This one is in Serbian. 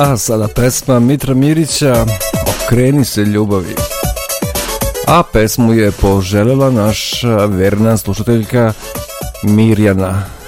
A sada pesma Mitra Mirića Okreni se ljubavi. A pesmu je poželjela naša verna slušateljka Mirjana.